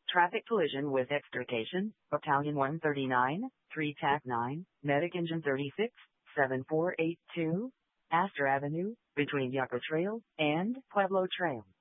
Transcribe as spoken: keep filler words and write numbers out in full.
Traffic collision with extrication, Battalion one thirty-nine, three T A C nine, Medic Engine thirty-six, seven four eight two, Astor Avenue, between Yucca Trail and Pueblo Trail.